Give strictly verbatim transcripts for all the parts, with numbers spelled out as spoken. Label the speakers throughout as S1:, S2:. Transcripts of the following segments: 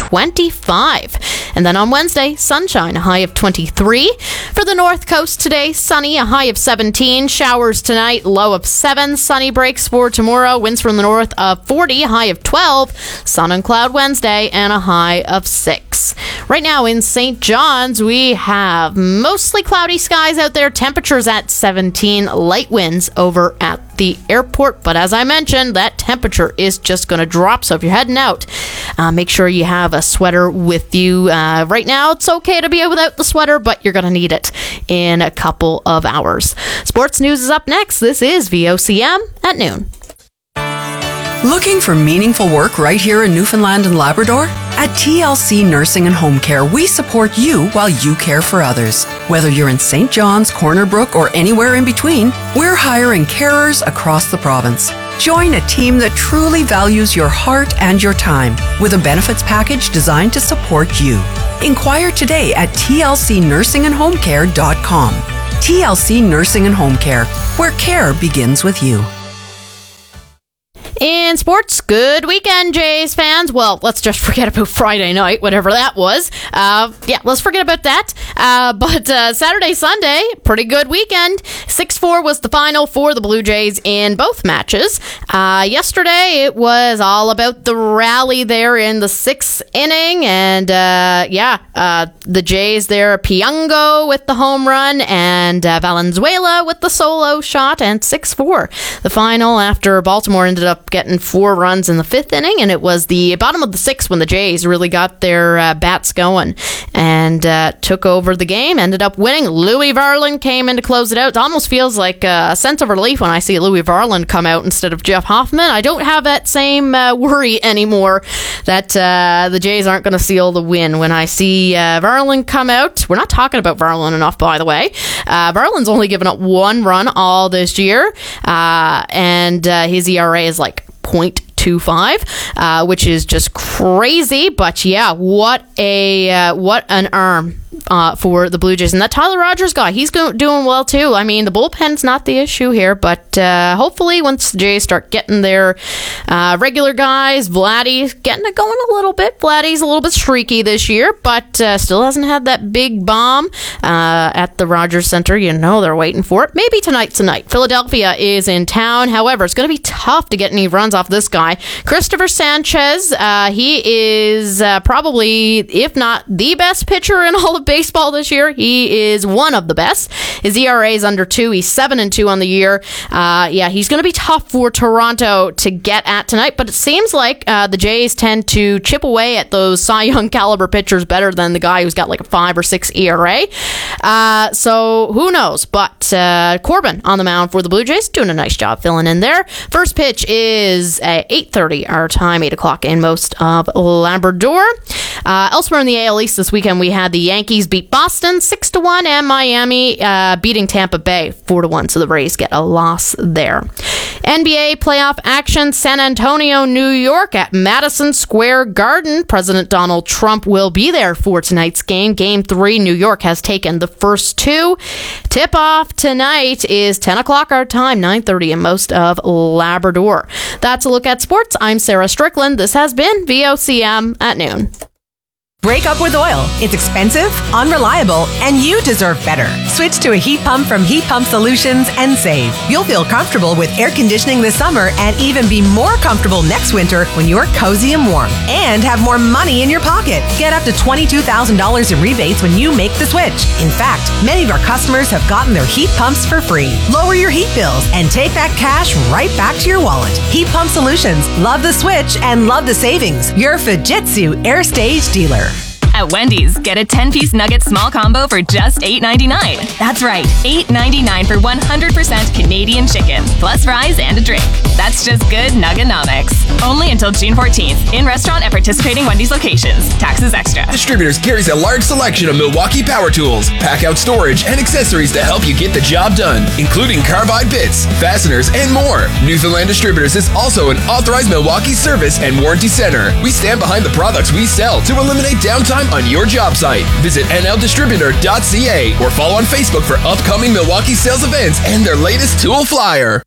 S1: twenty-five. And then on Wednesday, sunshine, a high of twenty-three. For the North Coast today, sunny, a high of seventeen. Showers tonight, low of seven. Sunny breaks for tomorrow, winds from the north of forty, a high of twelve. Sun and cloud Wednesday, and a high of six. Right now in Saint John's, we have mostly cloudy skies out there. Temperatures at seventeen. Light winds over at the airport. But as I mentioned, that temperature is just going to drop. So if you're heading out, uh, make sure you have a sweater with you. Uh, right now, it's okay to be without the sweater, but you're going to need it in a couple of hours. Sports news is up next. This is V O C M at noon.
S2: Looking for meaningful work right here in Newfoundland and Labrador? At T L C Nursing and Home Care, we support you while you care for others. Whether you're in Saint John's, Corner Brook, or anywhere in between, we're hiring carers across the province. Join a team that truly values your heart and your time with a benefits package designed to support you. Inquire today at T L C nursing and home care dot com. T L C Nursing and Home Care, where care begins with you.
S1: In sports, good weekend, Jays fans. Well, let's just forget about Friday night, whatever that was. Uh, yeah, let's forget about that. Uh, but uh, Saturday, Sunday, pretty good weekend. six four was the final for the Blue Jays in both matches. Uh, yesterday, it was all about the rally there in the sixth inning. And, uh, yeah, uh, the Jays there, Piango with the home run and uh, Valenzuela with the solo shot, and six four. The final after Baltimore ended up getting four runs in the fifth inning, and it was the bottom of the sixth when the Jays really got their uh, bats going and uh, took over the game, ended up winning. Louis Varland came in to close it out. It almost feels like uh, a sense of relief when I see Louis Varland come out instead of Jeff Hoffman. I don't have that same uh, worry anymore that uh, the Jays aren't going to seal the win when I see uh, Varland come out. We're not talking about Varland enough, by the way. Uh, Varland's only given up one run all this year, uh, and uh, his E R A is like point two five, uh, which is just crazy. But yeah, what a uh, what an arm uh, for the Blue Jays. And that Tyler Rogers guy, he's go- doing well too. I mean, the bullpen's not the issue here, but uh, hopefully once the Jays start getting their uh, regular guys, Vladdy's getting it going a little bit. Vladdy's a little bit streaky this year, but uh, still hasn't had that big bomb uh, at the Rogers Center. You know they're waiting for it. Maybe tonight's the night. Philadelphia is in town. However, it's going to be tough to get any runs off this guy. Christopher Sanchez, uh, he is uh, probably, if not the best pitcher in all of baseball this year. He is one of the best. His E R A is under two. He's seven and two on the year. Uh, yeah, he's going to be tough for Toronto to get at tonight, but it seems like uh, the Jays tend to chip away at those Cy Young caliber pitchers better than the guy who's got like a five or six E R A. Uh, so who knows? But uh, Corbin on the mound for the Blue Jays, doing a nice job filling in there. First pitch is uh, eight thirty our time, eight o'clock in most of Labrador. Uh, elsewhere in the A L East this weekend, we had the Yankees beat Boston six to one and Miami uh, beating Tampa Bay four to one, so the Rays get a loss there. N B A playoff action, San Antonio, New York at Madison Square Garden. President Donald Trump will be there for tonight's game. Game three, New York has taken the first two. Tip-off tonight is ten o'clock our time, nine thirty in most of Labrador. That's a look at sports. I'm Sarah Strickland. This has been V O C M at noon.
S3: Break up with oil. It's expensive, unreliable, and you deserve better. Switch to a heat pump from Heat Pump Solutions and save. You'll feel comfortable with air conditioning this summer and even be more comfortable next winter when you're cozy and warm. And have more money in your pocket. Get up to twenty-two thousand dollars in rebates when you make the switch. In fact, many of our customers have gotten their heat pumps for free. Lower your heat bills and take that cash right back to your wallet. Heat Pump Solutions. Love the switch and love the savings. Your Fujitsu Air Stage dealer.
S4: At Wendy's, get a ten-piece nugget small combo for just eight ninety-nine. That's right, eight ninety-nine for one hundred percent Canadian chicken, plus fries and a drink. That's just good Nuggonomics. Only until June fourteenth. In restaurant at participating Wendy's locations. Taxes extra.
S5: Distributors carries a large selection of Milwaukee power tools, pack-out storage, and accessories to help you get the job done, including carbide bits, fasteners, and more. Newfoundland Distributors is also an authorized Milwaukee service and warranty center. We stand behind the products we sell to eliminate downtime on your job site. Visit N L distributor dot C A or follow on Facebook for upcoming Milwaukee sales events and their latest tool flyer.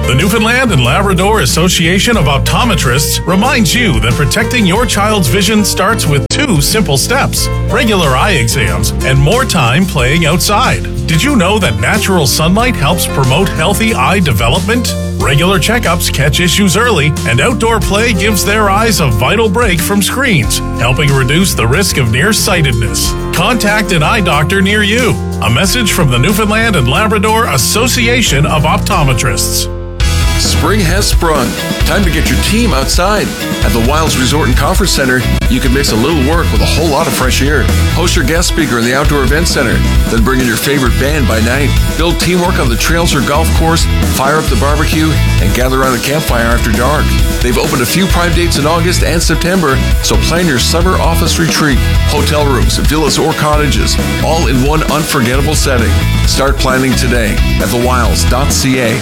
S6: The Newfoundland and Labrador Association of Optometrists reminds you that protecting your child's vision starts with two simple steps: regular eye exams and more time playing outside. Did you know that natural sunlight helps promote healthy eye development? Regular checkups catch issues early, and outdoor play gives their eyes a vital break from screens, helping reduce the risk of nearsightedness. Contact an eye doctor near you. A message from the Newfoundland and Labrador Association of Optometrists.
S5: Spring has sprung. Time to get your team outside. At the Wilds Resort and Conference Center, you can mix a little work with a whole lot of fresh air. Host your guest speaker in the Outdoor Event Center, then bring in your favorite band by night. Build teamwork on the trails or golf course, fire up the barbecue, and gather around a campfire after dark. They've opened a few prime dates in August and September, so plan your summer office retreat. Hotel rooms, villas, or cottages, all in one unforgettable setting. Start planning today at the wilds dot c a.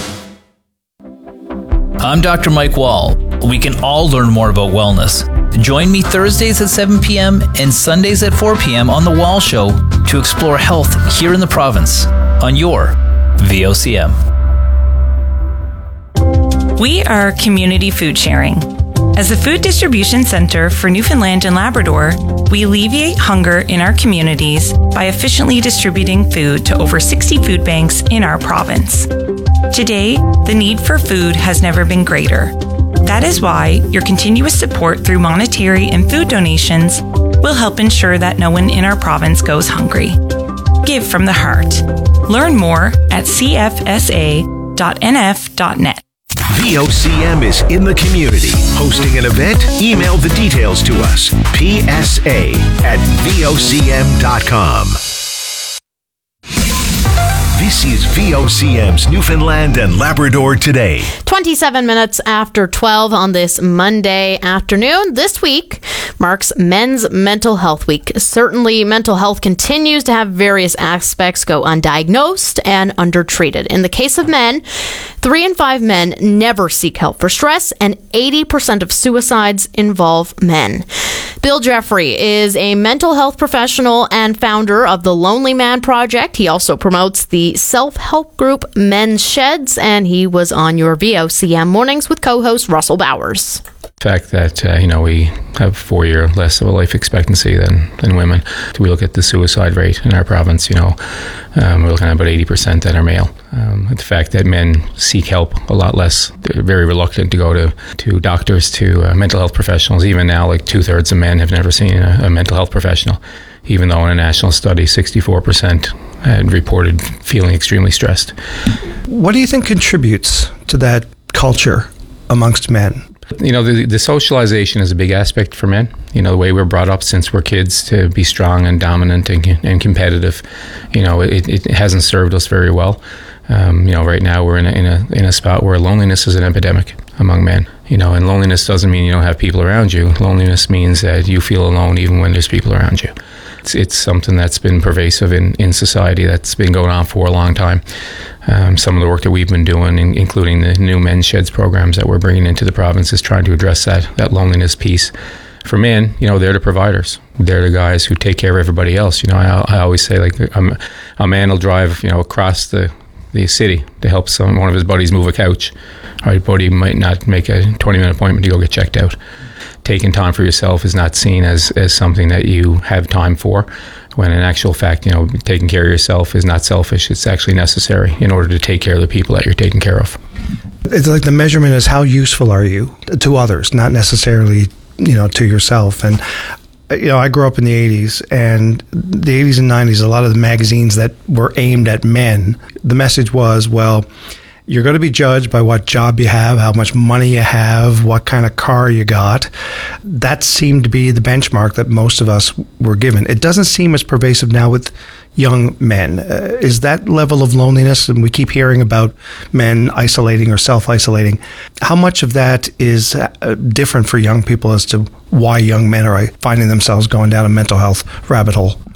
S7: I'm Doctor Mike Wall. We can all learn more about wellness. Join me Thursdays at seven p.m. and Sundays at four p.m. on The Wall Show to explore health here in the province on your V O C M.
S8: We are Community Food Sharing. As a food distribution center for Newfoundland and Labrador, we alleviate hunger in our communities by efficiently distributing food to over sixty food banks in our province. Today, the need for food has never been greater. That is why your continuous support through monetary and food donations will help ensure that no one in our province goes hungry. Give from the heart. Learn more at c f s a dot n f dot net.
S9: V O C M is in the community. Hosting an event? Email the details to us. p s a at v o c m dot com. This is V O C M's Newfoundland and Labrador Today.
S1: twenty-seven minutes after twelve on this Monday afternoon. This week marks Men's Mental Health Week. Certainly, mental health continues to have various aspects go undiagnosed and undertreated. In the case of men, three in five men never seek help for stress, and eighty percent of suicides involve men. Bill Jeffrey is a mental health professional and founder of the Lonely Man Project. He also promotes the self-help group Men's Sheds, and he was on your V O C M Mornings with co-host Russell Bowers.
S10: The fact that, uh, you know, we have four year less of a life expectancy than, than women. We look at the suicide rate in our province, you know, um, we're looking at about eighty percent that are male. Um, the fact that men seek help a lot less. They're very reluctant to go to, to doctors, to uh, mental health professionals. Even now, like two-thirds of men have never seen a, a mental health professional, even though in a national study, sixty-four percent had reported feeling extremely stressed.
S11: What do you think contributes to that culture amongst men?
S10: You know, the, the socialization is a big aspect for men. You know, the way we're brought up since we're kids to be strong and dominant and, and competitive, you know, it, it hasn't served us very well. Um, you know, right now we're in a, in a in a spot where loneliness is an epidemic among men. You know, and loneliness doesn't mean you don't have people around you. Loneliness means that you feel alone even when there's people around you. It's, it's something that's been pervasive in, in society, that's been going on for a long time. Um, some of the work that we've been doing, in, including the new Men's Sheds programs that we're bringing into the province, is trying to address that that loneliness piece. For men, you know, they're the providers. They're the guys who take care of everybody else. You know, I, I always say, like, a, a man will drive, you know, across the, the city to help some one of his buddies move a couch. All right, buddy might not make a twenty-minute appointment to go get checked out. Taking time for yourself is not seen as, as something that you have time for, when in actual fact, you know, taking care of yourself is not selfish. It's actually necessary in order to take care of the people that you're taking care of.
S11: It's like the measurement is how useful are you to others, not necessarily, you know, to yourself. And, you know, I grew up in the eighties, and the eighties and nineties, a lot of the magazines that were aimed at men, the message was, well, you're going to be judged by what job you have, how much money you have, what kind of car you got. That seemed to be the benchmark that most of us were given. It doesn't seem as pervasive now with young men. Uh, is that level of loneliness, and we keep hearing about men isolating or self-isolating, how much of that is uh, different for young people as to why young men are finding themselves going down a mental health rabbit hole?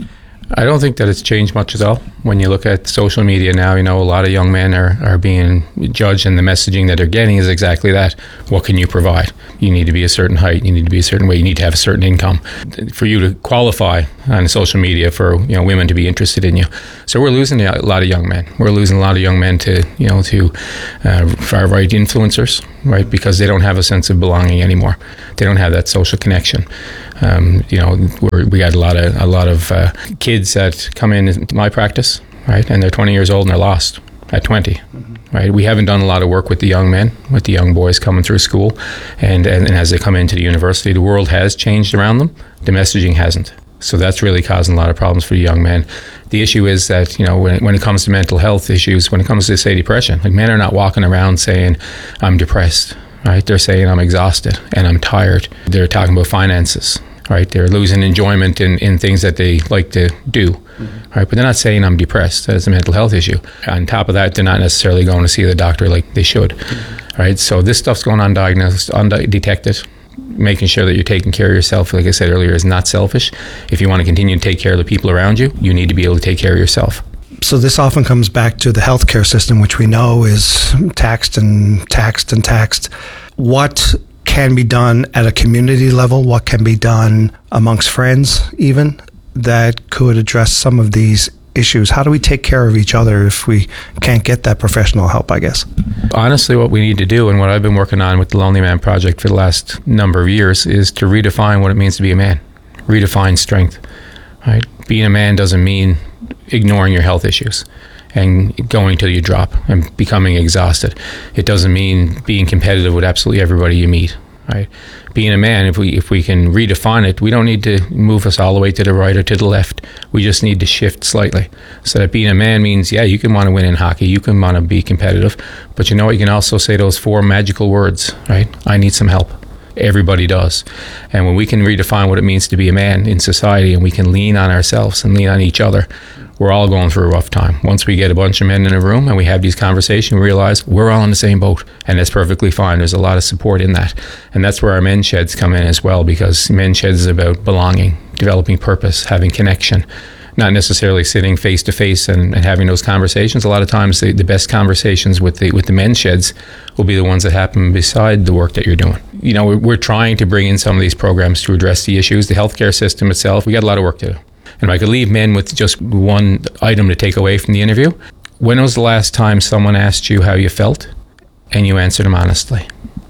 S10: I don't think that it's changed much at all. When you look at social media now, you know, a lot of young men are, are being judged, and the messaging that they're getting is exactly that. What can you provide? You need to be a certain height. You need to be a certain way. You need to have a certain income for you to qualify on social media for, you know, women to be interested in you. So we're losing a lot of young men. We're losing a lot of young men to, you know, to uh, far-right influencers, right? Because they don't have a sense of belonging anymore. They don't have that social connection. Um, you know, we're, we got a lot of a lot of uh, kids that come in into my practice, right, and they're twenty years old and they're lost at twenty, mm-hmm. right? We haven't done a lot of work with the young men, with the young boys coming through school, and, and, and as they come into the university, the world has changed around them. The messaging hasn't. So that's really causing a lot of problems for young men. The issue is that, you know, when, when it comes to mental health issues, when it comes to, say, depression, like, men are not walking around saying, I'm depressed, right? They're saying, I'm exhausted and I'm tired. They're talking about finances, right? They're losing enjoyment in, in things that they like to do, mm-hmm. right? But they're not saying, I'm depressed. That's a mental health issue. On top of that, they're not necessarily going to see the doctor like they should, mm-hmm. right? So this stuff's going undiagnosed, undetected. Making sure that you're taking care of yourself, like I said earlier, is not selfish. If you want to continue to take care of the people around you, you need to be able to take care of yourself.
S11: So this often comes back to the healthcare system, which we know is taxed and taxed and taxed. What can be done at a community level? What can be done amongst friends even that could address some of these issues? How do we take care of each other if we can't get that professional help, I guess?
S10: Honestly, what we need to do, and what I've been working on with the Lonely Man Project for the last number of years, is to redefine what it means to be a man. Redefine strength. Right? Being a man doesn't mean ignoring your health issues and going till you drop and becoming exhausted. It doesn't mean being competitive with absolutely everybody you meet. Right? Being a man, if we if we can redefine it, we don't need to move us all the way to the right or to the left. We just need to shift slightly. So that being a man means, yeah, you can want to win in hockey, you can want to be competitive, but you know what? You can also say those four magical words, right? I need some help. Everybody does. And when we can redefine what it means to be a man in society, and we can lean on ourselves and lean on each other, we're all going through a rough time. Once we get a bunch of men in a room and we have these conversations, we realize we're all in the same boat, and that's perfectly fine. There's a lot of support in that. And that's where our men's sheds come in as well, because men's sheds is about belonging, developing purpose, having connection, not necessarily sitting face to face and having those conversations. A lot of times the, the best conversations with the with the men's sheds will be the ones that happen beside the work that you're doing. You know, we're, we're trying to bring in some of these programs to address the issues. The healthcare system itself, we got a lot of work to do. And if I could leave men with just one item to take away from the interview, when was the last time someone asked you how you felt and you answered them honestly?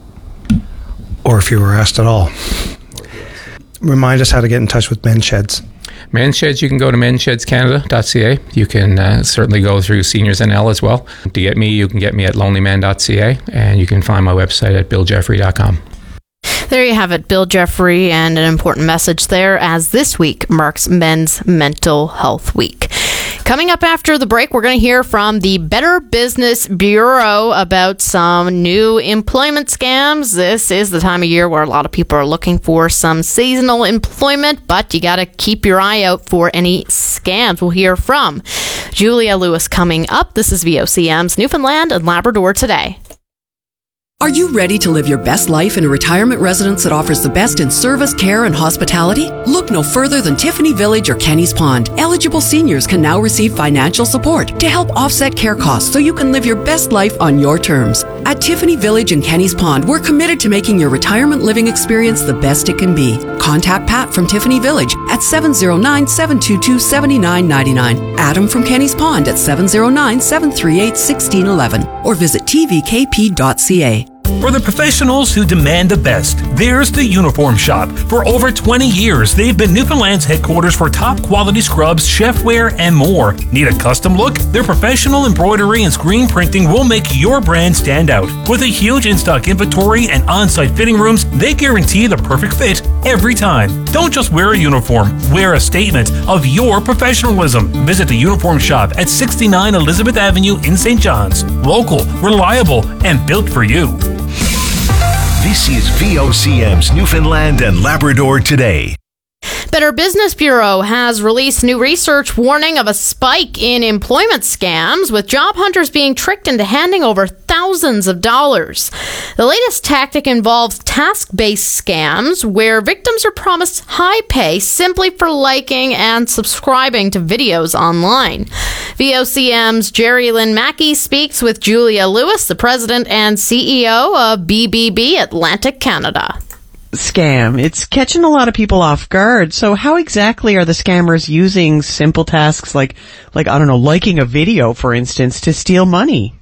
S11: Or if you were asked at all. Remind us how to get in touch with Men's Sheds.
S10: Men's Sheds, you can go to men's sheds canada dot c a. You can uh, certainly go through Seniors N L as well. To get me, you can get me at lonely man dot c a, and you can find my website at bill jeffrey dot com.
S1: There you have it, Bill Jeffrey, and an important message there, as this week marks Men's Mental Health Week. Coming up after the break, we're going to hear from the Better Business Bureau about some new employment scams. This is the time of year where a lot of people are looking for some seasonal employment, but you got to keep your eye out for any scams. We'll hear from Julia Lewis coming up. This is V O C M's Newfoundland and Labrador Today.
S2: Are you ready to live your best life in a retirement residence that offers the best in service, care, and hospitality? Look no further than Tiffany Village or Kenny's Pond. Eligible seniors can now receive financial support to help offset care costs so you can live your best life on your terms. At Tiffany Village and Kenny's Pond, we're committed to making your retirement living experience the best it can be. Contact Pat from Tiffany Village at seven oh nine, seven two two, seven nine nine nine, Adam from Kenny's Pond at seven oh nine, seven three eight, one six one one, or visit t v k p dot c a.
S12: For the professionals who demand the best, there's the Uniform Shop. For over twenty years, they've been Newfoundland's headquarters for top quality scrubs, chefware, and more. Need a custom look? Their professional embroidery and screen printing will make your brand stand out. With a huge in-stock inventory and on-site fitting rooms, they guarantee the perfect fit every time. Don't just wear a uniform, wear a statement of your professionalism. Visit the Uniform Shop at sixty-nine Elizabeth Avenue in Saint John's. Local, reliable, and built for you.
S9: This is V O C M's Newfoundland and Labrador Today.
S1: Better Business Bureau has released new research warning of a spike in employment scams, with job hunters being tricked into handing over thousands of dollars. The latest tactic involves task-based scams, where victims are promised high pay simply for liking and subscribing to videos online. V O C M's Jerry Lynn Mackey speaks with Julia Lewis, the president and C E O of B B B Atlantic Canada.
S13: Scam. It's catching a lot of people off guard. So how exactly are the scammers using simple tasks like, like, I don't know, liking a video, for instance, to steal money?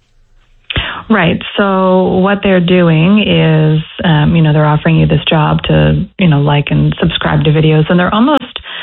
S14: Right. So what they're doing is, um, you know, they're offering you this job to, you know, like and subscribe to videos, and they're almost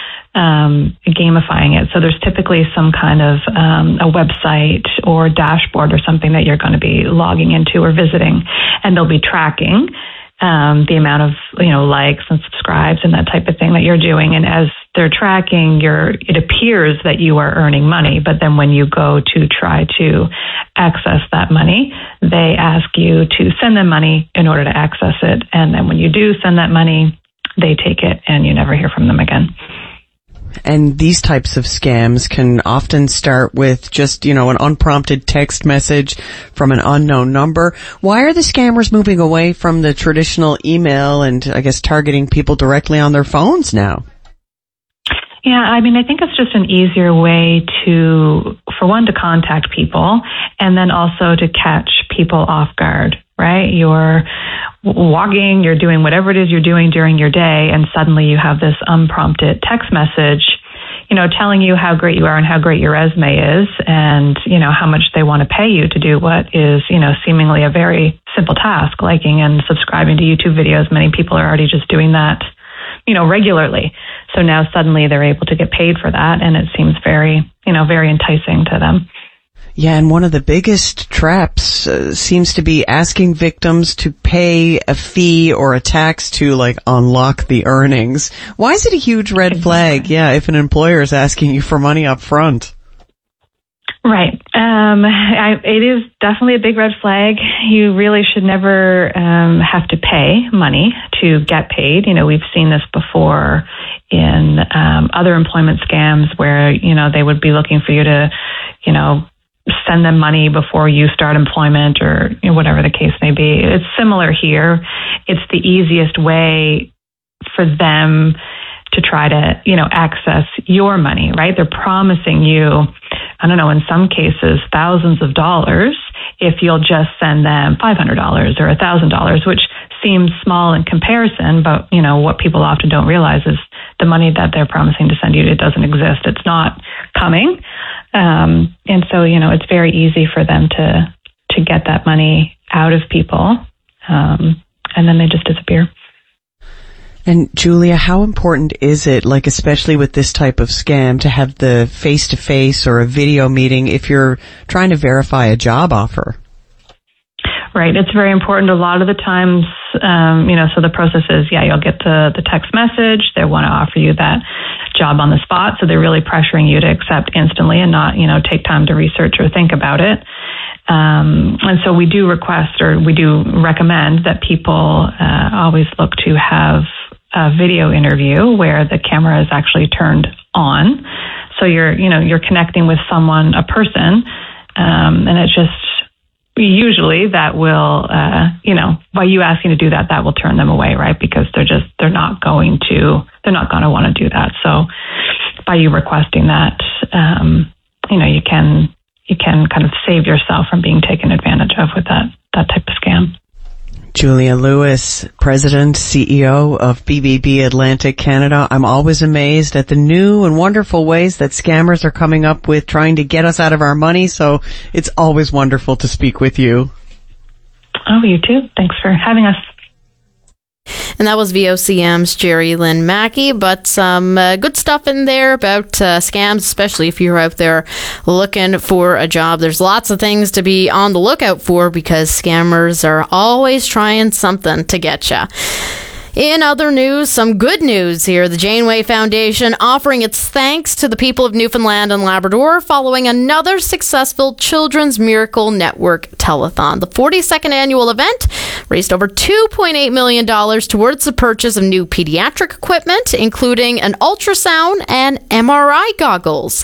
S14: um, gamifying it. So there's typically some kind of um, a website or dashboard or something that you're going to be logging into or visiting, and they'll be tracking um, the amount of, you know, likes and subscribes and that type of thing that you're doing. And as they're tracking your, it appears that you are earning money, but then when you go to try to access that money, they ask you to send them money in order to access it. And then when you do send that money, they take it and you never hear from them again.
S13: And these types of scams can often start with just, you know, an unprompted text message from an unknown number. Why are the scammers moving away from the traditional email and, I guess, targeting people directly on their phones now?
S14: Yeah, I mean, I think it's just an easier way to, for one, to contact people, and then also to catch people off guard, right? You're walking, you're doing whatever it is you're doing during your day, and suddenly you have this unprompted text message, you know, telling you how great you are and how great your resume is, and, you know, how much they want to pay you to do what is, you know, seemingly a very simple task, liking and subscribing to YouTube videos. Many people are already just doing that, you know, regularly. So now suddenly they're able to get paid for that, and it seems very, you know, very enticing to them.
S13: Yeah, and one of the biggest traps uh, seems to be asking victims to pay a fee or a tax to, like, unlock the earnings. Why is it a huge red flag, yeah, if an employer is asking you for money up front?
S14: Right. Um, I, it is definitely a big red flag. You really should never um, have to pay money to get paid. You know, we've seen this before in um, other employment scams where, you know, they would be looking for you to, you know, send them money before you start employment, or, you know, whatever the case may be. It's similar here. It's the easiest way for them to try to, you know, access your money, right? They're promising you, I don't know, in some cases, thousands of dollars if you'll just send them five hundred dollars or one thousand dollars, which seems small in comparison, but, you know, what people often don't realize is the money that they're promising to send you, it doesn't exist. It's not coming. Um, and so, you know, it's very easy for them to, to get that money out of people. Um, and then they just disappear.
S13: And Julia, how important is it, like especially with this type of scam, to have the face-to-face or a video meeting if you're trying to verify a job offer?
S14: Right. It's very important. A lot of the times, um, you know, so the process is, yeah, you'll get the, the text message. They want to offer you that job on the spot. So they're really pressuring you to accept instantly and not, you know, take time to research or think about it. Um, and so we do request, or we do recommend that people uh, always look to have a video interview where the camera is actually turned on. So you're, you know, you're connecting with someone, a person, um, and it's just, usually that will, uh, you know, by you asking to do that, that will turn them away, right? Because they're just, they're not going to, they're not going to want to do that. So by you requesting that, um, you know, you can, you can kind of save yourself from being taken advantage of with that, that type of scam.
S13: Julia Lewis, President, C E O of B B B Atlantic Canada. I'm always amazed at the new and wonderful ways that scammers are coming up with trying to get us out of our money, so it's always wonderful to speak with you.
S14: Oh, you too. Thanks for having us.
S1: And that was V O C M's Jerry Lynn Mackey, but some uh, good stuff in there about uh, scams, especially if you're out there looking for a job. There's lots of things to be on the lookout for because scammers are always trying something to get you. In other news, some good news here. The Janeway Foundation offering its thanks to the people of Newfoundland and Labrador following another successful Children's Miracle Network telethon. The forty-second annual event raised over two point eight million dollars towards the purchase of new pediatric equipment, including an ultrasound and M R I goggles.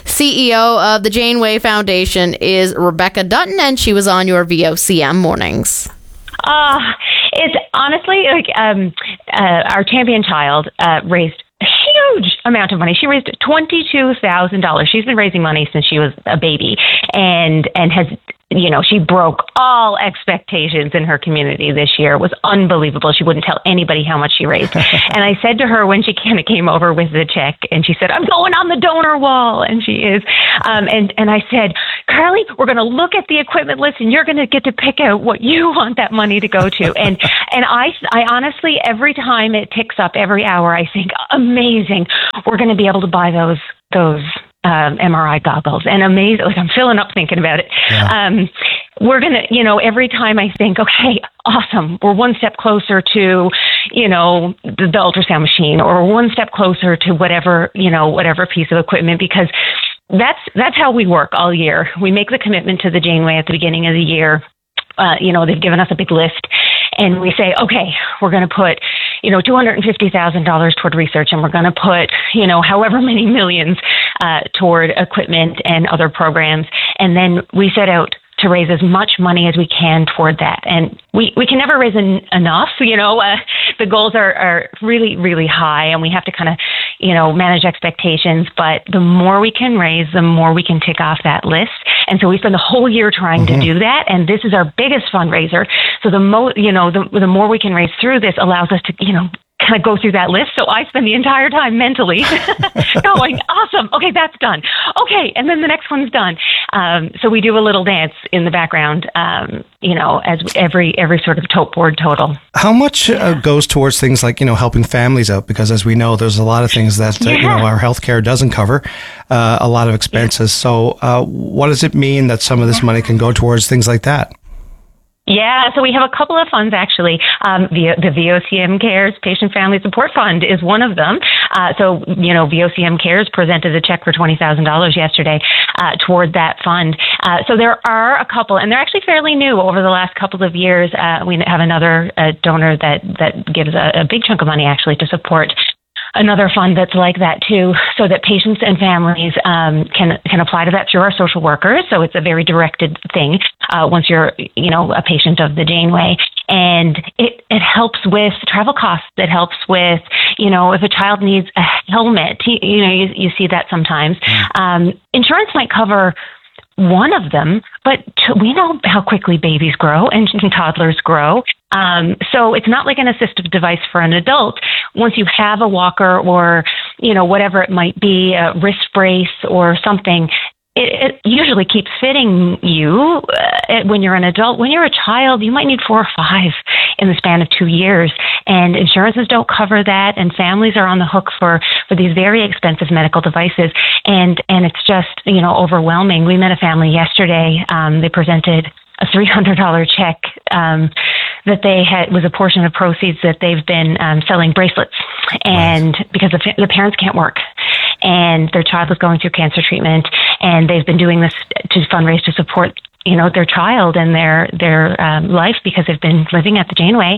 S1: C E O of the Janeway Foundation is Rebecca Dutton, and she was on your V O C M mornings.
S15: Uh, it's honestly like um, uh, our champion child uh, raised a huge amount of money. She raised twenty-two thousand dollars. She's been raising money since she was a baby, and and has, you know, she broke all expectations in her community this year. It was unbelievable. She wouldn't tell anybody how much she raised. And I said to her when she kind of came over with the check, and she said, "I'm going on the donor wall," and she is. Um, and and I said, "Carly, we're going to look at the equipment list, and you're going to get to pick out what you want that money to go to." And and I I honestly, every time it ticks up, every hour, I think, amazing. We're going to be able to buy those those. Um, M R I goggles, and amazing. Like, I'm filling up thinking about it. Yeah. Um, we're going to, you know, every time I think, okay, awesome, we're one step closer to, you know, the, the ultrasound machine, or one step closer to whatever, you know, whatever piece of equipment, because that's, that's how we work all year. We make the commitment to the Janeway at the beginning of the year. Uh, you know, they've given us a big list, and we say, okay, we're going to put, you know, two hundred fifty thousand dollars toward research, and we're going to put, you know, however many millions uh, toward equipment and other programs. And then we set out to raise as much money as we can toward that. And we, we can never raise en- enough, you know, uh, the goals are, are really, really high, and we have to kind of, you know, manage expectations. But the more we can raise, the more we can tick off that list. And so we spend the whole year trying mm-hmm. to do that. And this is our biggest fundraiser. So the mo, you know, the, the more we can raise through this allows us to, you know, kind of go through that list. So I spend the entire time mentally going, awesome. Okay, that's done. Okay. And then the next one's done. Um, so we do a little dance in the background, um, you know, as every, every sort of tote board total.
S11: How much uh, goes towards things like, you know, helping families out? Because as we know, there's a lot of things that, uh, yeah. you know, our healthcare doesn't cover, uh, a lot of expenses. Yeah. So uh, what does it mean that some of this money can go towards things like that?
S15: Yeah, so we have a couple of funds, actually. Um, the, the V O C M Cares Patient Family Support Fund is one of them. Uh, so, you know, V O C M Cares presented a check for twenty thousand dollars yesterday uh, toward that fund. Uh, so there are a couple, and they're actually fairly new over the last couple of years. Uh, we have another uh, donor that, that gives a, a big chunk of money, actually, to support another fund that's like that too, so that patients and families um, can can apply to that through our social workers. So it's a very directed thing uh, once you're, you know, a patient of the Janeway. And it, it helps with travel costs. It helps with, you know, if a child needs a helmet, you, you know, you, you see that sometimes. Um, insurance might cover one of them, but we know how quickly babies grow and toddlers grow. Um, so it's not like an assistive device for an adult. Once you have a walker or, you know, whatever it might be, a wrist brace or something, it, it usually keeps fitting you uh, when you're an adult. When you're a child, you might need four or five in the span of two years. And insurances don't cover that, and families are on the hook for, for these very expensive medical devices. And, and it's just, you know, overwhelming. We met a family yesterday. Um, they presented a three hundred dollars check um, that they had was a portion of proceeds that they've been um, selling bracelets, and right. because the, the parents can't work, and their child was going through cancer treatment, and they've been doing this to fundraise to support, you know, their child and their their um, life because they've been living at the Janeway.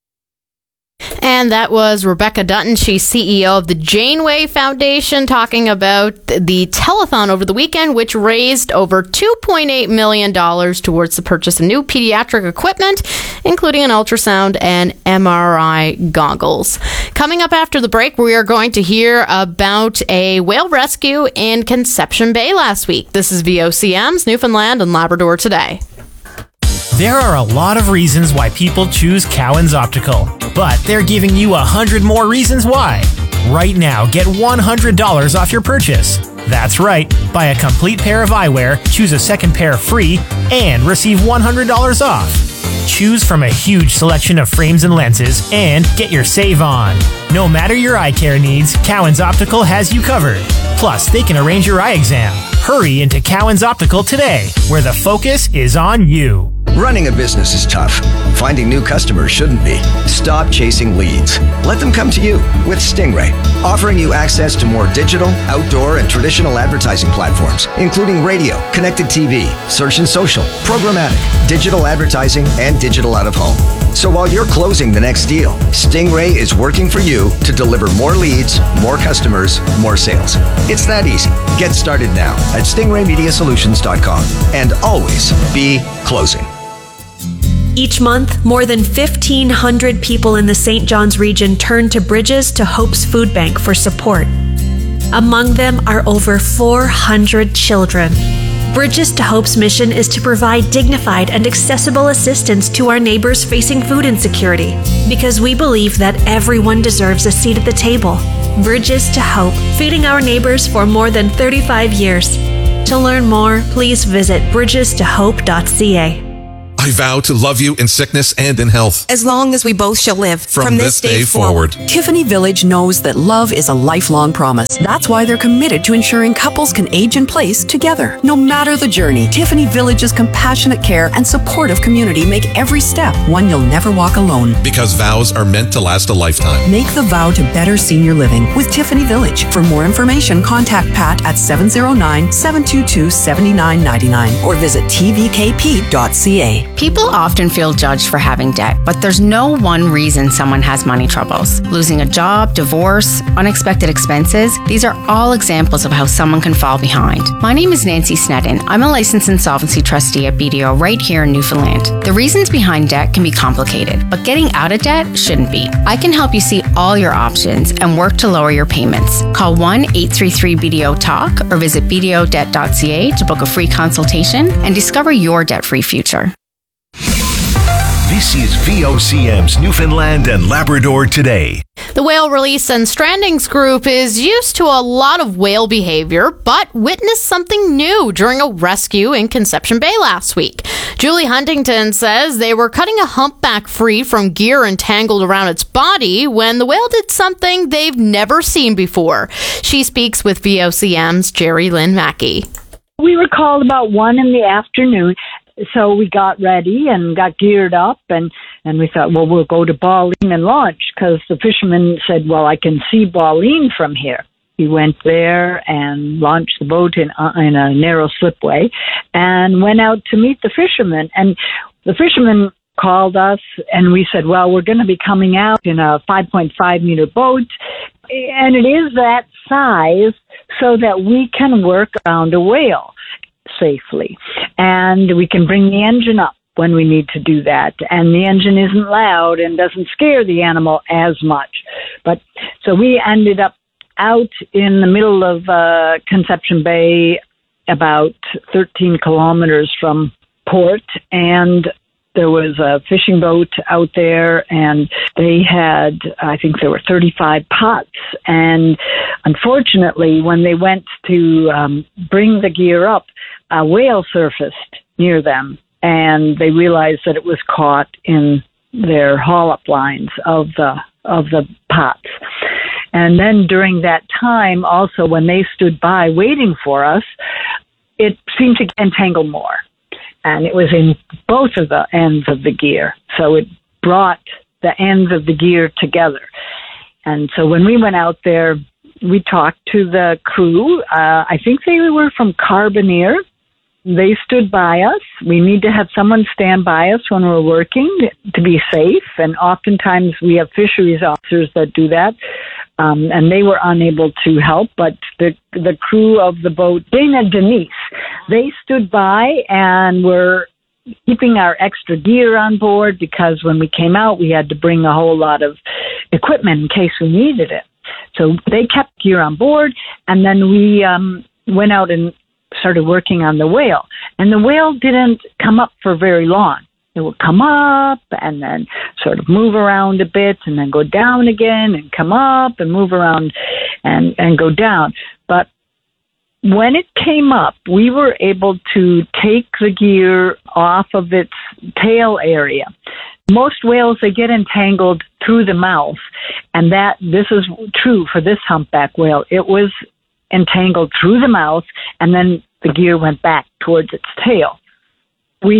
S1: And that was Rebecca Dutton. She's C E O of the Janeway Foundation, talking about the telethon over the weekend, which raised over two point eight million dollars towards the purchase of new pediatric equipment, including an ultrasound and M R I goggles. Coming up after the break, we are going to hear about a whale rescue in Conception Bay last week. This is V O C M's Newfoundland and Labrador Today.
S16: There are a lot of reasons why people choose Cowan's Optical, but they're giving you a hundred more reasons why. Right now, get one hundred dollars off your purchase. That's right, buy a complete pair of eyewear, choose a second pair free, and receive one hundred dollars off. Choose from a huge selection of frames and lenses, and get your save on. No matter your eye care needs, Cowan's Optical has you covered. Plus, they can arrange your eye exam. Hurry into Cowan's Optical today, where the focus is on you.
S17: Running a business is tough. Finding new customers shouldn't be. Stop chasing leads. Let them come to you with Stingray, offering you access to more digital, outdoor, and traditional advertising platforms, including radio, connected T V, search and social, programmatic, digital advertising, and digital out of home. So while you're closing the next deal, Stingray is working for you to deliver more leads, more customers, more sales. It's that easy. Get started now at stingray media solutions dot com and always be closing.
S18: Each month, more than fifteen hundred people in the Saint John's region turn to Bridges to Hope's Food Bank for support. Among them are over four hundred children. Bridges to Hope's mission is to provide dignified and accessible assistance to our neighbors facing food insecurity, because we believe that everyone deserves a seat at the table. Bridges to Hope, feeding our neighbors for more than thirty-five years. To learn more, please visit bridges to hope dot c a.
S19: I vow to love you in sickness and in health,
S20: as long as we both shall live.
S19: From, from this, this day, day forward. forward.
S2: Tiffany Village knows that love is a lifelong promise. That's why they're committed to ensuring couples can age in place together. No matter the journey, Tiffany Village's compassionate care and supportive community make every step one you'll never walk alone.
S19: Because vows are meant to last a lifetime.
S2: Make the vow to better senior living with Tiffany Village. For more information, contact Pat at seven oh nine, seven two two, seven nine nine nine or visit t v k p dot c a.
S21: People often feel judged for having debt, but there's no one reason someone has money troubles. Losing a job, divorce, unexpected expenses, these are all examples of how someone can fall behind. My name is Nancy Sneddon. I'm a licensed insolvency trustee at B D O right here in Newfoundland. The reasons behind debt can be complicated, but getting out of debt shouldn't be. I can help you see all your options and work to lower your payments. Call one eight three three B D O talk or visit b d o debt dot c a to book a free consultation and discover your debt-free future.
S9: This is V O C M's Newfoundland and Labrador Today.
S1: The Whale Release and Strandings Group is used to a lot of whale behavior, but witnessed something new during a rescue in Conception Bay last week. Julie Huntington says they were cutting a humpback free from gear entangled around its body when the whale did something they've never seen before. She speaks with V O C M's Jerry Lynn Mackey.
S22: We were called about one in the afternoon. So we got ready and got geared up, and, and we thought, well, we'll go to Balleen and launch, because the fisherman said, well, I can see Balleen from here. He went there and launched the boat in, uh, in a narrow slipway and went out to meet the fisherman. And the fisherman called us, and we said, well, we're going to be coming out in a five point five meter boat, and it is that size so that we can work around a whale safely, and we can bring the engine up when we need to do that, and the engine isn't loud and doesn't scare the animal as much. But so we ended up out in the middle of uh, Conception Bay, about thirteen kilometers from port, and there was a fishing boat out there, and they had, I think there were thirty-five pots. And unfortunately, when they went to um, bring the gear up, a whale surfaced near them, and they realized that it was caught in their haul-up lines of the of the pots. And then during that time, also when they stood by waiting for us, it seemed to get entangled more. And it was in both of the ends of the gear. So it brought the ends of the gear together. And so when we went out there, we talked to the crew. Uh, I think they were from Carboneer. They stood by us. We need to have someone stand by us when we're working to be safe. And oftentimes we have fisheries officers that do that. Um, and they were unable to help, but the the crew of the boat, Dana Denise, they stood by and were keeping our extra gear on board, because when we came out, we had to bring a whole lot of equipment in case we needed it. So they kept gear on board, and then we um, went out and started working on the whale. And the whale didn't come up for very long. It would come up and then sort of move around a bit and then go down again and come up and move around and, and go down. But when it came up, we were able to take the gear off of its tail area. Most whales, they get entangled through the mouth, and that this is true for this humpback whale. It was entangled through the mouth, and then the gear went back towards its tail. We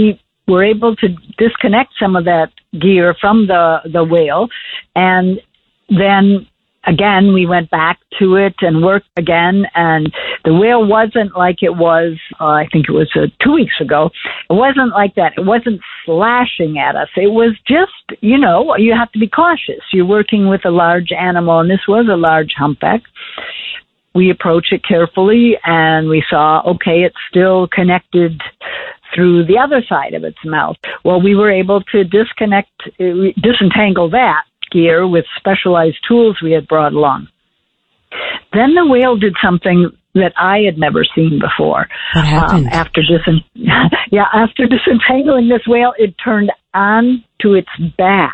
S22: were able to disconnect some of that gear from the, the whale. And then again, we went back to it and worked again. And the whale wasn't like it was, uh, I think it was uh, two weeks ago. It wasn't like that. It wasn't slashing at us. It was just, you know, you have to be cautious. You're working with a large animal, and this was a large humpback. We approached it carefully, and we saw, okay, it's still connected through the other side of its mouth. Well, we were able to disconnect, uh, disentangle that gear with specialized tools we had brought along. Then the whale did something that I had never seen before.
S13: What happened?
S22: Um, after dis- yeah, after disentangling this whale, it turned on to its back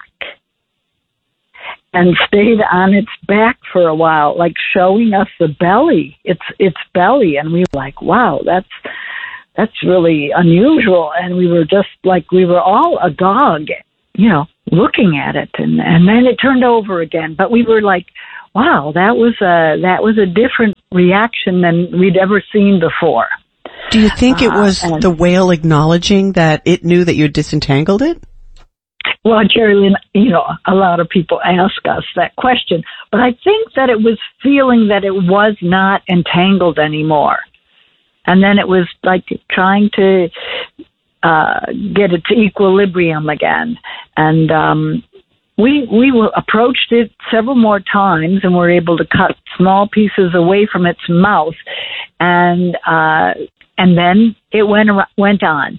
S22: and stayed on its back for a while, like showing us the belly, its its belly, and we were like, "Wow, that's that's really unusual." And we were just like, we were all agog, you know, looking at it, and and then it turned over again. But we were like, wow, that was a that was a different reaction than we'd ever seen before.
S13: Do you think it was
S22: uh,
S13: the whale acknowledging that it knew that you had disentangled it?
S22: Well, Jerry Lynn, you know, a lot of people ask us that question, but I think that it was feeling that it was not entangled anymore, and then it was like trying to uh, get it to equilibrium again, and um, We we were, approached it several more times and were able to cut small pieces away from its mouth, and uh, and then it went went on.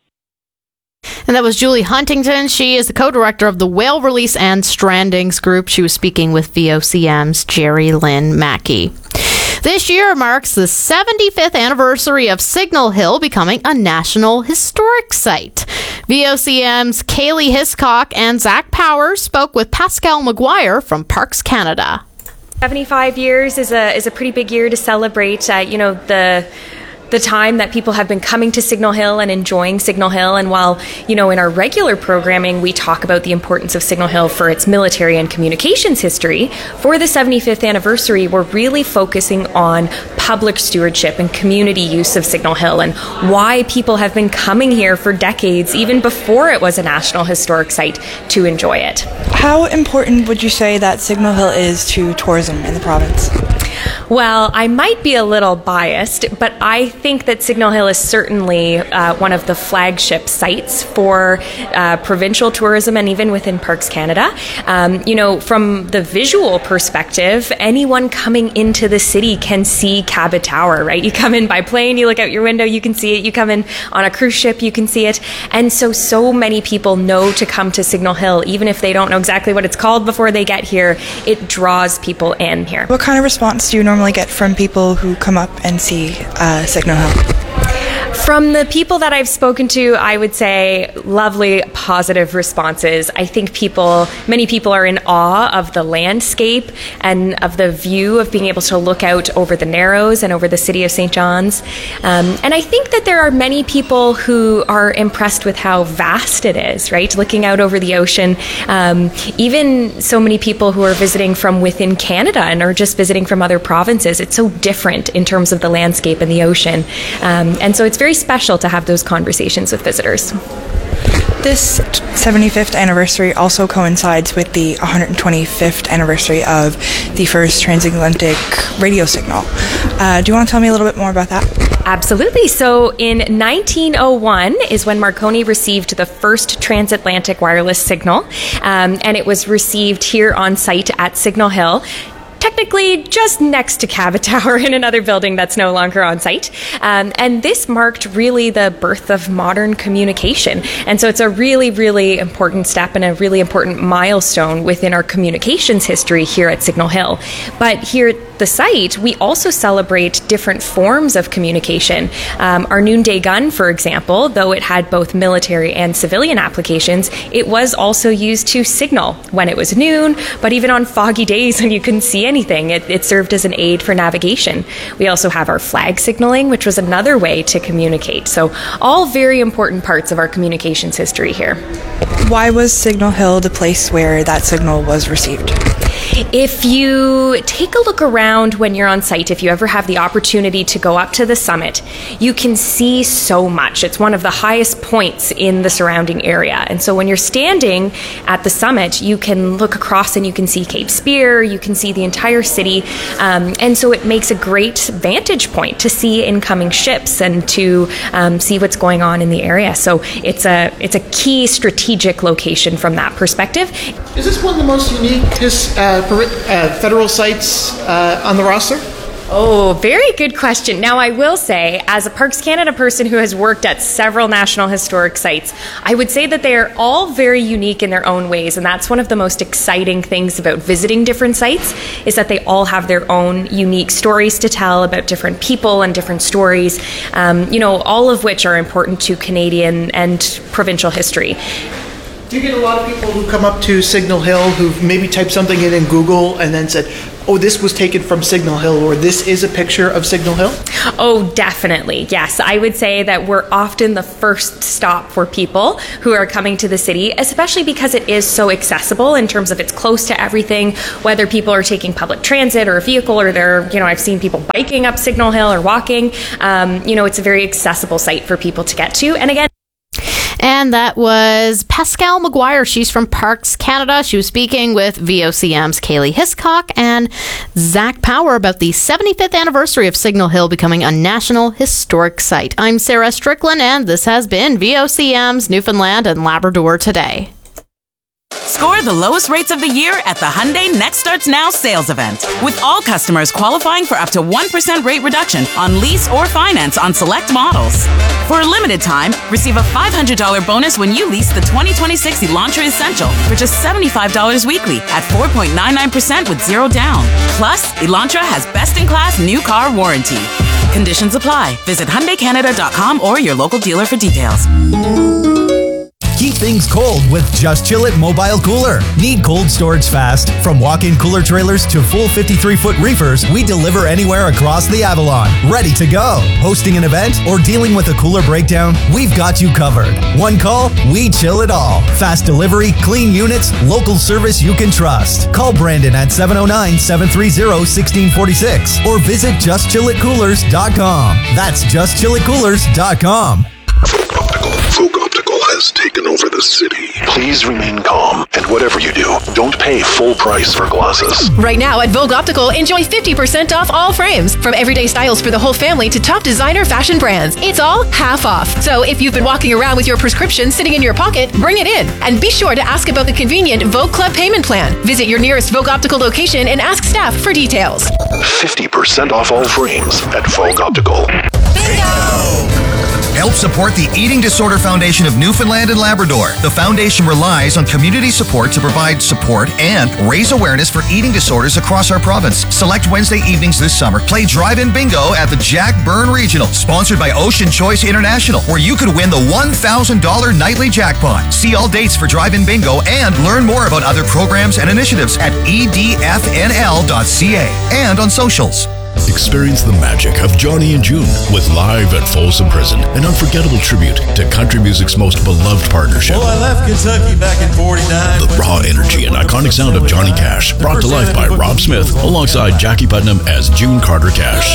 S1: And that was Julie Huntington. She is the co-director of the Whale Release and Strandings Group. She was speaking with V O C M's Jerry Lynn Mackey. This year marks the seventy-fifth anniversary of Signal Hill becoming a National Historic Site. V O C M's Kaylee Hiscock and Zach Powers spoke with Pascal McGuire from Parks Canada.
S3: seventy-five years is a is a pretty big year to celebrate, uh, you know, the the time that people have been coming to Signal Hill and enjoying Signal Hill. And while, you know, in our regular programming, we talk about the importance of Signal Hill for its military and communications history, for the seventy-fifth anniversary, we're really focusing on public stewardship and community use of Signal Hill and why people have been coming here for decades, even before it was a National Historic Site, to enjoy it.
S20: How important would you say that Signal Hill is to tourism in the province?
S3: Well, I might be a little biased, but I think that Signal Hill is certainly uh, one of the flagship sites for uh, provincial tourism and even within Parks Canada. Um, you know, from the visual perspective, anyone coming into the city can see Cabot Tower, right? You come in by plane, you look out your window, you can see it. You come in on a cruise ship, you can see it. And so, so many people know to come to Signal Hill, even if they don't know exactly what it's called before they get here. It draws people in here.
S20: What kind of response do you normally get from people who come up and see uh, Signal Hill?
S3: From the people that I've spoken to, I would say lovely, positive responses. I think people, many people are in awe of the landscape and of the view of being able to look out over the Narrows and over the city of Saint John's. Um, and I think that there are many people who are impressed with how vast it is, right? Looking out over the ocean. Um, even so many people who are visiting from within Canada and are just visiting from other provinces. It's so different in terms of the landscape and the ocean. Um, and so it's very special to have those conversations with visitors.
S20: This seventy-fifth anniversary also coincides with the one hundred twenty-fifth anniversary of the first transatlantic radio signal. Uh, do you want to tell me a little bit more about that?
S3: Absolutely. So in nineteen oh one is when Marconi received the first transatlantic wireless signal, um, and it was received here on site at Signal Hill. Technically just next to Cabot Tower in another building that's no longer on site. Um, and this marked really the birth of modern communication. And so it's a really, really important step and a really important milestone within our communications history here at Signal Hill. But here at the site, we also celebrate different forms of communication. Um, our noonday gun, for example, though it had both military and civilian applications, it was also used to signal when it was noon, but even on foggy days when you couldn't see anything, it, it served as an aid for navigation. We also have our flag signaling, which was another way to communicate. So all very important parts of our communications history here.
S20: Why was Signal Hill the place where that signal was received?
S3: If you take a look around when you're on site, if you ever have the opportunity to go up to the summit, you can see so much. It's one of the highest points in the surrounding area. And so when you're standing at the summit, you can look across and you can see Cape Spear, you can see the entire city. Um, and so it makes a great vantage point to see incoming ships and to um, see what's going on in the area. So it's a, it's a key strategic location from that perspective.
S4: Is this one of the most unique uh, uh, federal sites uh, on the roster?
S3: Oh, very good question. Now, I will say, as a Parks Canada person who has worked at several National Historic Sites, I would say that they are all very unique in their own ways, and that's one of the most exciting things about visiting different sites, is that they all have their own unique stories to tell about different people and different stories, um, you know, all of which are important to Canadian and provincial history.
S4: Do you get a lot of people who come up to Signal Hill who've maybe typed something in in Google and then said, oh, this was taken from Signal Hill, or this is a picture of Signal Hill?
S3: Oh, definitely. Yes. I would say that we're often the first stop for people who are coming to the city, especially because it is so accessible in terms of it's close to everything, whether people are taking public transit or a vehicle, or they're, you know, I've seen people biking up Signal Hill or walking. Um, you know, it's a very accessible site for people to get to. And again,
S1: And that was Pascal McGuire. She's from Parks Canada. She was speaking with V O C M's Kaylee Hiscock and Zach Power about the seventy-fifth anniversary of Signal Hill becoming a National Historic Site. I'm Sarah Strickland, and this has been V O C M's Newfoundland and Labrador Today.
S6: Score the lowest rates of the year at the Hyundai Next Starts Now sales event, with all customers qualifying for up to one percent rate reduction on lease or finance on select models. For a limited time, receive a five hundred dollars bonus when you lease the twenty twenty-six Elantra Essential for just seventy-five dollars weekly at four point nine nine percent with zero down. Plus, Elantra has best-in-class new car warranty. Conditions apply. Visit Hyundai Canada dot com or your local dealer for details.
S23: Keep things cold with Just Chill It Mobile Cooler. Need cold storage fast? From walk-in cooler trailers to full fifty-three foot reefers, we deliver anywhere across the Avalon. Ready to go. Hosting an event or dealing with a cooler breakdown? We've got you covered. One call, we chill it all. Fast delivery, clean units, local service you can trust. Call Brandon at seven oh nine, seven three zero, one six four six or visit just chill it coolers dot com. That's just chill it coolers dot com.
S9: Folk Optical has taken over the city. Please remain calm, and whatever you do, don't pay full price for glasses.
S24: Right now at Vogue Optical, enjoy fifty percent off all frames. From everyday styles for the whole family to top designer fashion brands. It's all half off. So if you've been walking around with your prescription sitting in your pocket, bring it in. And be sure to ask about the convenient Vogue Club payment plan. Visit your nearest Vogue Optical location and ask staff for details.
S9: fifty percent off all frames at Vogue Optical.
S25: Bingo! Help support the Eating Disorder Foundation of Newfoundland and Labrador. The foundation relies on community support to provide support and raise awareness for eating disorders across our province. Select Wednesday evenings this summer. Play drive-in bingo at the Jack Byrne Regional, sponsored by Ocean Choice International, where you could win the one thousand dollars nightly jackpot. See all dates for drive-in bingo and learn more about other programs and initiatives at e d f n l dot c a and on socials.
S26: Experience the magic of Johnny and June with Live at Folsom Prison, an unforgettable tribute to country music's most beloved partnership.
S27: Well, I left Kentucky back in forty-nine.
S26: The raw energy and iconic sound of Johnny Cash, brought to life by Rob Smith, alongside Jackie Putnam as June Carter Cash.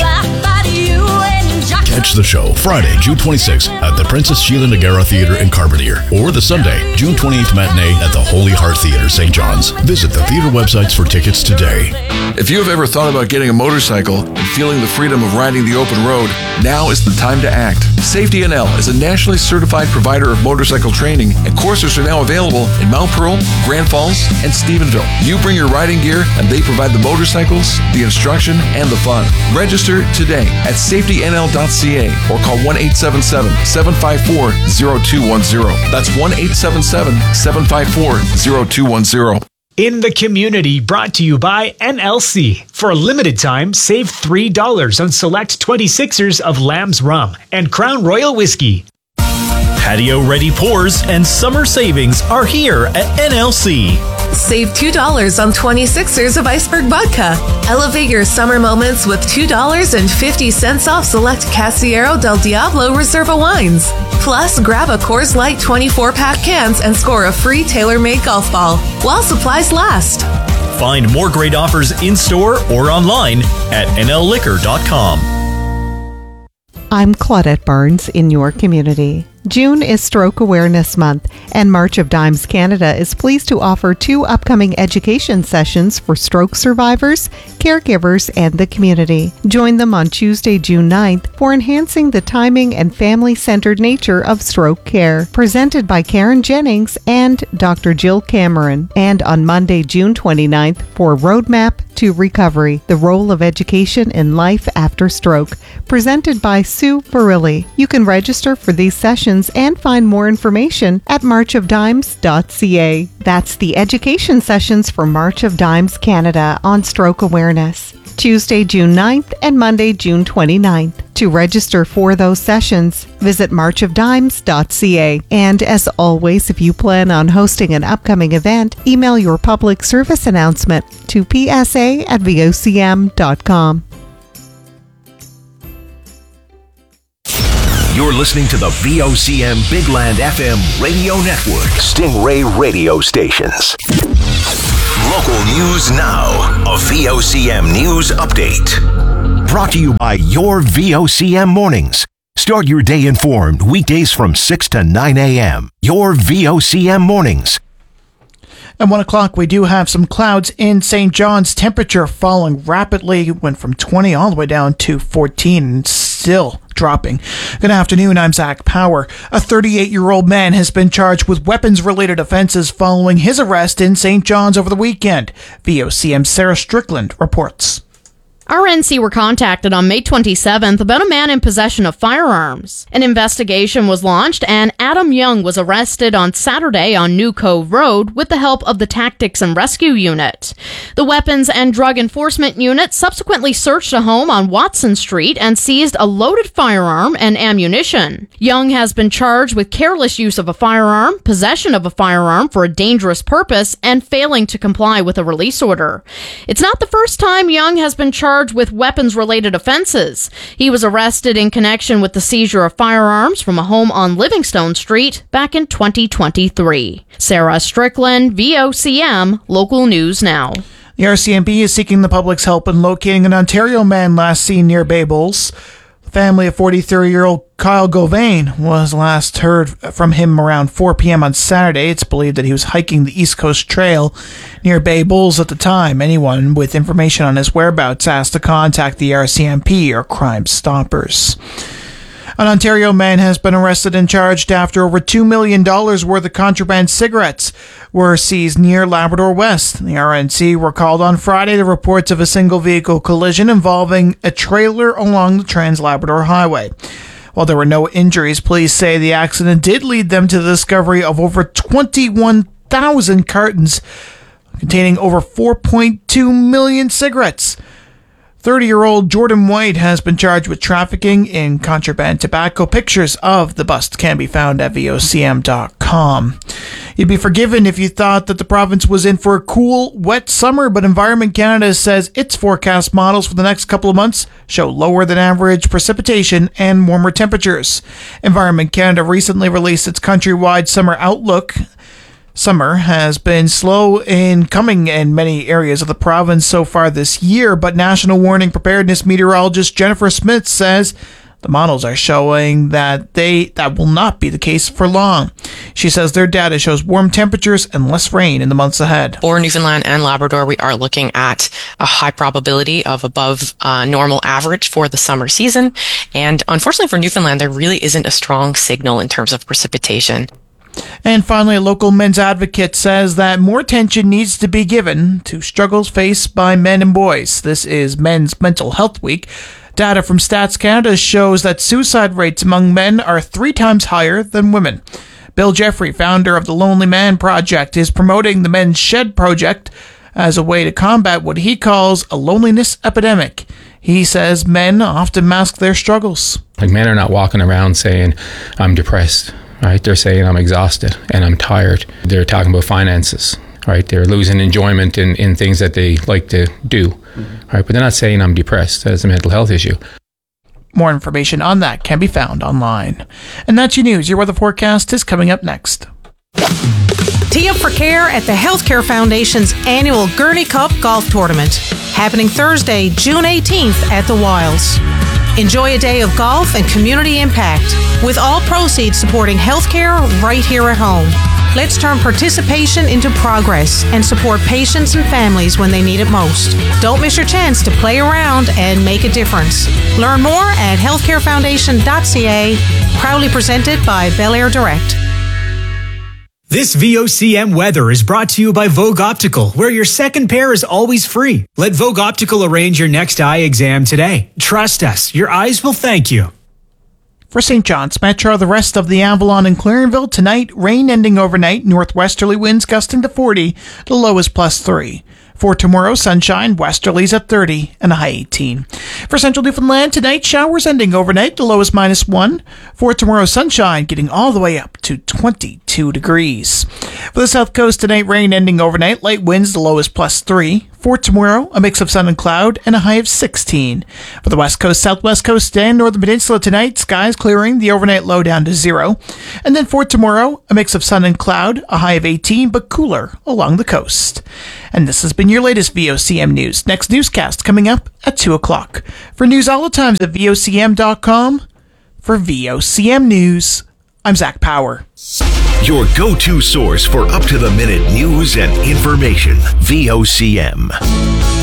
S26: Catch the show Friday, June twenty-sixth at the Princess Sheila Nagara Theatre in Carbonear, or the Sunday, June twenty-eighth matinee at the Holy Heart Theatre, Saint John's. Visit the theatre websites for tickets today.
S28: If you have ever thought about getting a motorcycle and feeling the freedom of riding the open road, now is the time to act. Safety N L is a nationally certified provider of motorcycle training, and courses are now available in Mount Pearl, Grand Falls, and Stephenville. You bring your riding gear, and they provide the motorcycles, the instruction, and the fun. Register today at safety n l dot c a or call one eight seven seven, seven five four, zero two one zero. That's one eight seven seven, seven five four, zero two one zero.
S16: In the Community, brought to you by N L C. For a limited time, save three dollars on select twenty-sixers of Lamb's Rum and Crown Royal Whiskey. Patio-ready pours and summer savings are here at N L C.
S24: Save two dollars on twenty-sixers of Iceberg Vodka. Elevate your summer moments with two dollars and fifty cents off select Casillero del Diablo Reserva wines. Plus, grab a Coors Light twenty-four pack cans and score a free tailor-made golf ball while supplies last.
S5: Find more great offers in-store or online at n l liquor dot com.
S7: I'm Claudette Barnes in your community. June is Stroke Awareness Month, and March of Dimes Canada is pleased to offer two upcoming education sessions for stroke survivors, caregivers, and the community. Join them on Tuesday, June ninth for Enhancing the Timing and Family-Centered Nature of Stroke Care, presented by Karen Jennings and Doctor Jill Cameron, and on Monday, June twenty-ninth for Roadmap to Recovery, the Role of Education in Life After Stroke, presented by Sue Barilli. You can register for these sessions and find more information at march of dimes dot c a. That's the education sessions for March of Dimes Canada on stroke awareness. Tuesday, June ninth and Monday, June twenty-ninth. To register for those sessions, visit march of dimes dot c a. And as always, if you plan on hosting an upcoming event, email your public service announcement to p s a at v o c m dot com.
S9: You're listening to the V O C M Big Land F M radio network. Stingray radio stations. Local news now. A V O C M news update. Brought to you by your V O C M mornings. Start your day informed weekdays from six to nine a.m. Your V O C M mornings.
S4: At one o'clock, we do have some clouds in Saint John's. Temperature falling rapidly. Went from twenty all the way down to fourteen and still dropping. Good afternoon, I'm Zach Power. A thirty-eight-year-old man has been charged with weapons-related offenses following his arrest in Saint John's over the weekend. V O C M's Sarah Strickland reports.
S1: R N C were contacted on May twenty-seventh about a man in possession of firearms. An investigation was launched, and Adam Young was arrested on Saturday on New Cove Road with the help of the Tactics and Rescue Unit. The Weapons and Drug Enforcement Unit subsequently searched a home on Watson Street and seized a loaded firearm and ammunition. Young has been charged with careless use of a firearm, possession of a firearm for a dangerous purpose, and failing to comply with a release order. It's not the first time Young has been charged with weapons-related offenses. He was arrested in connection with the seizure of firearms from a home on Livingstone Street back in twenty twenty-three. Sarah Strickland, V O C M, Local News Now.
S4: The R C M P is seeking the public's help in locating an Ontario man last seen near Bay Bulls. The family of forty-three-year-old Kyle Govain was last heard from him around four p.m. on Saturday. It's believed that he was hiking the East Coast Trail near Bay Bulls at the time. Anyone with information on his whereabouts asked to contact the R C M P or Crime Stoppers. An Ontario man has been arrested and charged after over two million dollars worth of contraband cigarettes were seized near Labrador West. The R N C were called on Friday to reports of a single-vehicle collision involving a trailer along the Trans-Labrador Highway. While there were no injuries, police say the accident did lead them to the discovery of over twenty-one thousand cartons containing over four point two million cigarettes. thirty-year-old Jordan White has been charged with trafficking in contraband tobacco. Pictures of the bust can be found at v o c m dot com. You'd be forgiven if you thought that the province was in for a cool, wet summer, but Environment Canada says its forecast models for the next couple of months show lower than average precipitation and warmer temperatures. Environment Canada recently released its countrywide summer outlook. Summer has been slow in coming in many areas of the province so far this year, but National Warning Preparedness meteorologist Jennifer Smith says the models are showing that they that will not be the case for long. She says their data shows warm temperatures and less rain in the months ahead.
S8: For Newfoundland and Labrador, we are looking at a high probability of above uh, normal average for the summer season. And unfortunately for Newfoundland, there really isn't a strong signal in terms of precipitation.
S4: And finally, a local men's advocate says that more attention needs to be given to struggles faced by men and boys. This is Men's Mental Health Week. Data from Stats Canada shows that suicide rates among men are three times higher than women. Bill Jeffrey, founder of the Lonely Man Project, is promoting the Men's Shed Project as a way to combat what he calls a loneliness epidemic. He says men often mask their struggles.
S10: Like, men are not walking around saying, I'm depressed. Right? They're saying I'm exhausted and I'm tired. They're talking about finances, right? They're losing enjoyment in, in things that they like to do, mm-hmm. right? But they're not saying I'm depressed. That's a mental health issue.
S4: More information on that can be found online. And that's your news. Your weather forecast is coming up next.
S2: Tee up for care at the Healthcare Foundation's annual Gurney Cup Golf Tournament, happening Thursday, June eighteenth at the Wilds. Enjoy a day of golf and community impact, with all proceeds supporting healthcare right here at home. Let's turn participation into progress and support patients and families when they need it most. Don't miss your chance to play around and make a difference. Learn more at healthcare foundation dot c a, proudly presented by Bel Air Direct.
S11: This V O C M weather is brought to you by Vogue Optical, where your second pair is always free. Let Vogue Optical arrange your next eye exam today. Trust us, your eyes will thank you.
S4: For Saint John's Metro, the rest of the Avalon and Clarenville tonight, rain ending overnight, northwesterly winds gusting to forty, the low is plus three. For tomorrow, sunshine, westerlies at thirty and a high eighteen. For central Newfoundland, tonight, showers ending overnight, the low is minus one. For tomorrow, sunshine, getting all the way up to twenty-two degrees. For the south coast, tonight, rain ending overnight, light winds, the low is plus three. For tomorrow, a mix of sun and cloud and a high of sixteen. For the west coast, southwest coast, and northern peninsula tonight, skies clearing, the overnight low down to zero. And then for tomorrow, a mix of sun and cloud, a high of eighteen, but cooler along the coast. And this has been your latest V O C M News. Next newscast coming up at two o'clock. For news all the times at V O C M dot com. For V O C M News, I'm Zach Power.
S9: Your go-to source for up-to-the-minute news and information. V O C M.